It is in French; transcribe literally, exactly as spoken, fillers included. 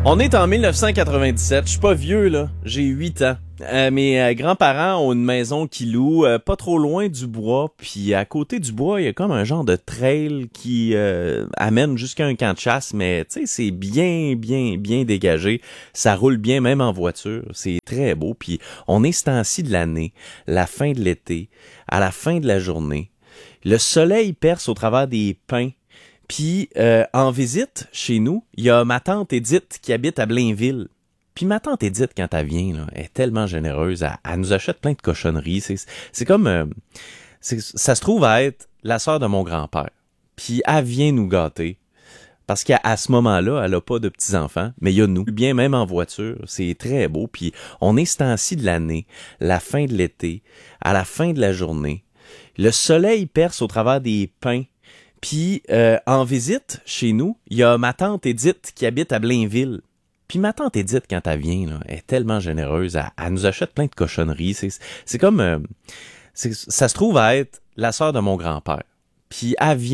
On est en dix-neuf cent quatre-vingt-dix-sept, je suis pas vieux là, j'ai huit ans. Euh, mes euh, grands-parents ont une maison qu'ils louent euh, pas trop loin du bois, puis à côté du bois, il y a comme un genre de trail qui euh, amène jusqu'à un camp de chasse, mais tu sais, c'est bien, bien, bien dégagé. Ça roule bien même en voiture, c'est très beau, puis on est ce temps-ci de l'année, la fin de l'été, à la fin de la journée. Le soleil perce au travers des pins. Puis, euh, en visite, chez nous, il y a ma tante Édith qui habite à Blainville. Puis ma tante Édith, quand elle vient, là, elle est tellement généreuse. Elle, elle nous achète plein de cochonneries. C'est, c'est comme... Euh, c'est, ça se trouve à être la sœur de mon grand-père. Puis elle vient nous gâter. Parce qu'à à ce moment-là, elle a pas de petits-enfants, mais il y a nous. Bien même en voiture, c'est très beau. Puis on est ce temps-ci de l'année, la fin de l'été, à la fin de la journée. Le soleil perce au travers des pins. Puis, euh, en visite, chez nous, il y a ma tante Édith qui habite à Blainville. Puis ma tante Édith, quand elle vient, là, elle est tellement généreuse. Elle, elle nous achète plein de cochonneries. C'est, c'est comme... Euh, c'est, ça se trouve à être la sœur de mon grand-père. Puis elle vient